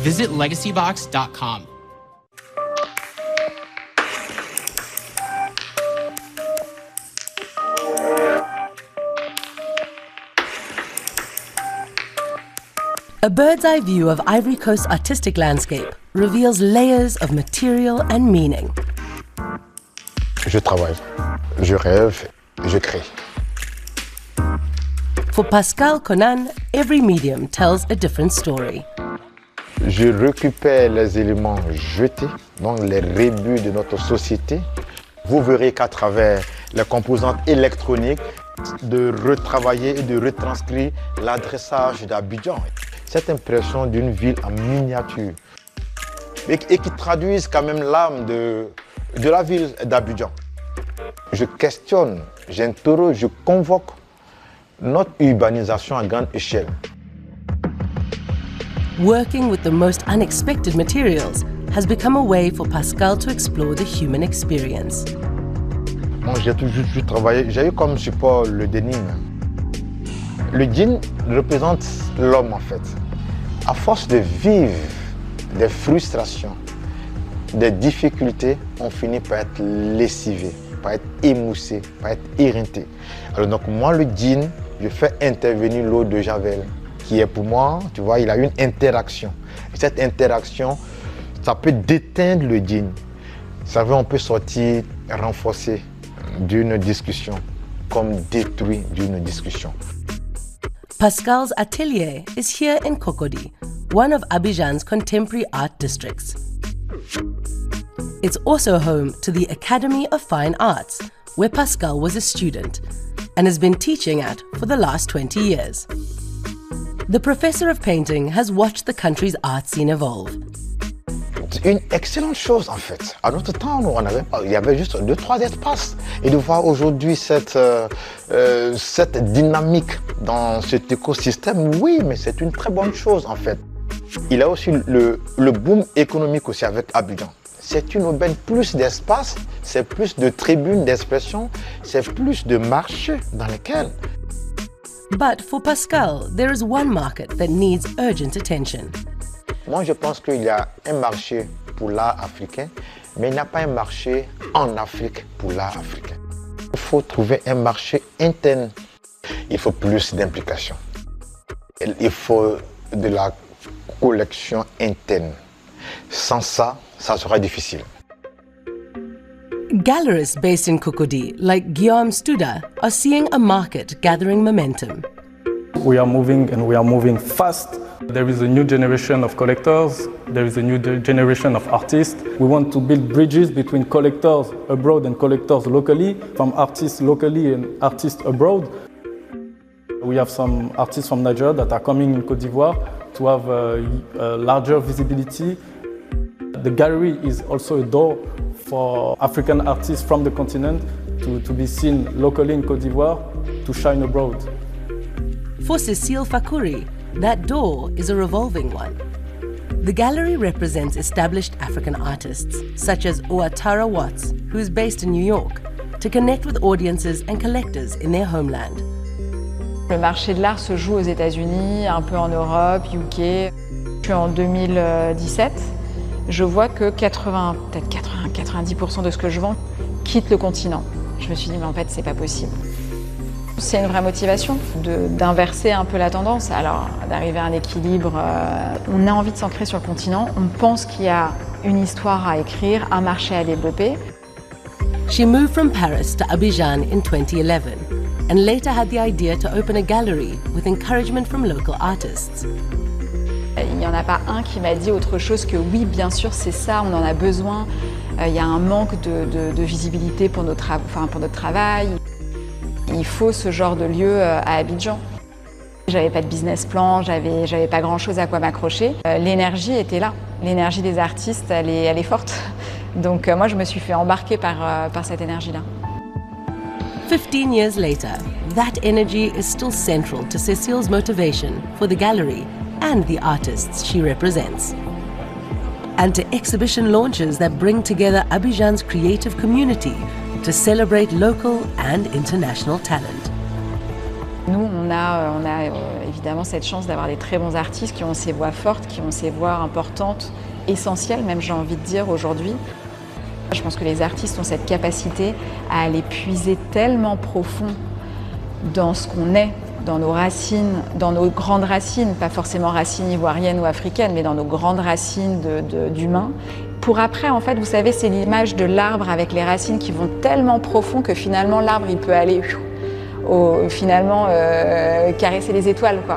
Visit legacybox.com. A bird's-eye view of Ivory Coast's artistic landscape reveals layers of material and meaning. Je travaille, je rêve, je crée. For Pascal Conan, every medium tells a different story. Je récupère les éléments jetés, donc les rébus de notre société. Vous verrez qu'à travers les composantes électroniques, de retravailler et de retranscrire l'adressage d'Abidjan. Cette impression d'une ville en miniature et qui traduisent quand même l'âme de la ville d'Abidjan. Je questionne, j'interroge, je convoque notre urbanisation à grande échelle. Working with the most unexpected materials has become a way for Pascal to explore the human experience. Bon, j'ai toujours travaillé, j'ai eu comme support le denim. Le jean représente l'homme en fait. À force de vivre des frustrations, des difficultés, on finit par être lessivé, par être émoussé, par être éreinté. Alors donc moi le jean, je fais intervenir l'eau de Javel, qui est pour moi, tu vois, il a une interaction. Et cette interaction, ça peut déteindre le jean. Ça veut, on peut sortir renforcé d'une discussion, comme détruit d'une discussion. Pascal's atelier is here in Cocody, one of Abidjan's contemporary art districts. It's also home to the Academy of Fine Arts, where Pascal was a student and has been teaching at for the last 20 years. The professor of painting has watched the country's art scene evolve. C'est une excellente chose en fait. À notre temps, il y avait juste 2-3 espaces. Et de voir aujourd'hui cette dynamique dans cet écosystème, oui, mais c'est une très bonne chose en fait. Il y a aussi le boom économique aussi avec Abidjan. C'est une aubaine, plus d'espace, c'est plus de tribunes d'expression, c'est plus de marchés dans lesquels. But for Pascal, there is one market that needs urgent attention. Moi, je pense qu'il y a un marché pour l'art africain, mais il n'y a pas un marché en Afrique pour l'art africain. Il faut trouver un marché interne. Il faut plus d'implication. Il faut de la collection interne. Sans ça, ça sera difficile. Gallerists based in Cocody, like Guillaume Studa, are seeing a market gathering momentum. We are moving and we are moving fast. There is a new generation of collectors, there is a new generation of artists. We want to build bridges between collectors abroad and collectors locally, from artists locally and artists abroad. We have some artists from Nigeria that are coming in Côte d'Ivoire to have a larger visibility. The gallery is also a door for African artists from the continent to be seen locally in Côte d'Ivoire, to shine abroad. For Cécile Fakuri, that door is a revolving one. The gallery represents established African artists, such as Ouattara Watts, who is based in New York, to connect with audiences and collectors in their homeland. Le marché de l'art se joue aux États-Unis, un peu en Europe, UK. Je suis en 2017. Je vois que 90% de ce que je vends quitte le continent. Je me suis dit, mais en fait, c'est pas possible. C'est une vraie motivation d'inverser un peu la tendance, alors d'arriver à un équilibre. On a envie de s'ancrer sur le continent, on pense qu'il y a une histoire à écrire, un marché à développer. She moved from Paris to Abidjan in 2011 and later had the idea to open a gallery with encouragement from local artists. Il n'y en a pas un qui m'a dit autre chose que oui, bien sûr, c'est ça, on en a besoin. Il y a un manque de visibilité pour notre travail. Il faut ce genre de lieu à Abidjan. J'avais pas de business plan, j'avais pas grand chose à quoi m'accrocher. L'énergie était là, l'énergie des artistes, elle est forte. Donc moi je me suis fait embarquer par cette énergie-là. 15 years later, that energy is still central to Cécile's motivation for the gallery and the artists she represents. And to exhibition launches that bring together Abidjan's creative community to celebrate local and international talent. Nous, on a évidemment cette chance d'avoir des très bons artistes qui ont ces voix fortes, qui ont ces voix importantes, essentielles même j'ai envie de dire aujourd'hui. Je pense que les artistes ont cette capacité à aller puiser tellement profond dans ce qu'on est, dans nos racines, dans nos grandes racines, pas forcément racines ivoiriennes ou africaines, mais dans nos grandes racines d'humains. Pour après, en fait, vous savez, c'est l'image de l'arbre avec les racines qui vont tellement profond que finalement l'arbre, il peut aller finalement caresser les étoiles, quoi.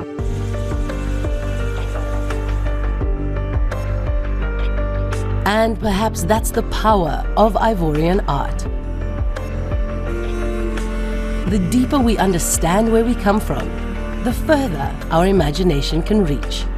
And perhaps that's the power of Ivorian art. The deeper we understand where we come from, the further our imagination can reach.